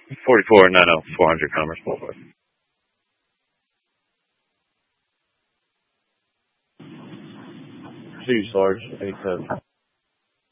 4490 400 Commerce Boulevard. Huge, large, any type.